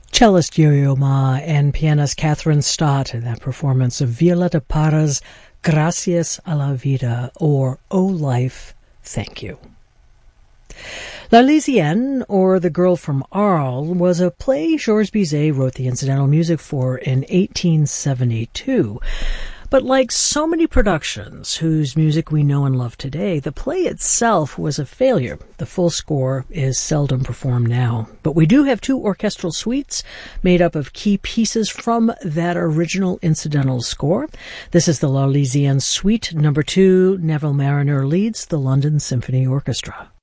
Cellist Yo-Yo Ma and pianist Catherine Stott in that performance of Violeta Parra's Gracias a la Vida, or Oh Life, Thank You. L'Arlésienne, or The Girl from Arles, was a play Georges Bizet wrote the incidental music for in 1872. But like so many productions whose music we know and love today, the play itself was a failure. The full score is seldom performed now. But we do have two orchestral suites made up of key pieces from that original incidental score. This is the L'Arlésienne Suite No. 2. Neville Marriner leads the London Symphony Orchestra.